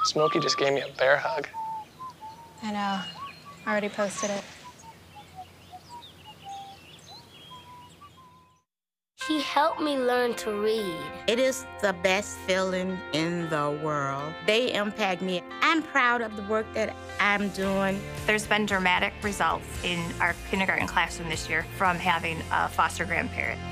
Smokey just gave me a bear hug. I know. I already posted it. He helped me learn to read. It is the best feeling in the world. They impact me. I'm proud of the work that I'm doing. There's been dramatic results in our kindergarten classroom this year from having a foster grandparent.